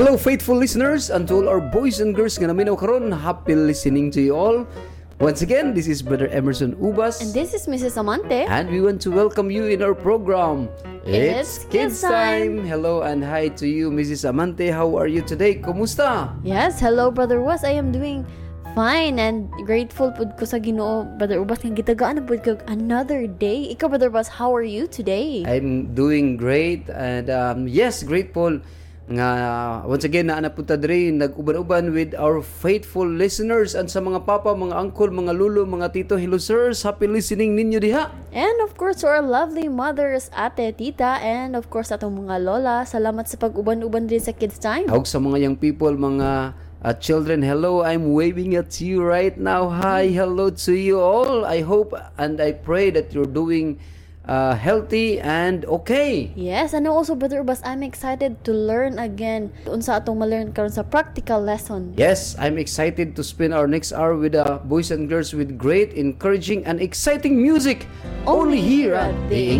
Hello faithful listeners and to all our boys and girls nga naminaw karon, happy listening to you all. Once again, this is Brother Emerson Ubas. And this is Mrs. Amante. And we want to welcome you in our program. It's Kids Time. Hello and hi to you, Mrs. Amante. How are you today? Kumusta? Yes, hello Brother Was. I am doing fine and grateful pud ko sa Ginoo, Brother Ubas, nga gitagaan na pud ko another day. Ikaw, Brother Was, how are you today? I'm doing great and yes, grateful nga once again na punta diri nag-uban-uban with our faithful listeners and sa mga papa, mga uncle, mga lolo, mga tito. Hello sirs, happy listening ninyo diha. And of course to our lovely mothers, ate, tita, and of course atong mga lola, salamat sa pag-uban-uban din sa Kids Time. Hawag sa mga young people, mga children, hello, I'm waving at you right now. Hi, hello to you all. I hope and I pray that you're doing healthy and okay. Yes, and also Brother Ubas, I'm excited to learn again unsa atong ma-learn karon sa practical lesson. Yes, I'm excited to spend our next hour with boys and girls with great, encouraging and exciting music only here at the